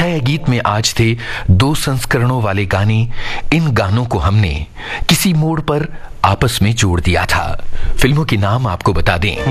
छाया गीत में आज थे 2 संस्करणों वाले गाने। इन गानों को हमने किसी मोड़ पर आपस में जोड़ दिया था। फिल्मों के नाम आपको बता दें।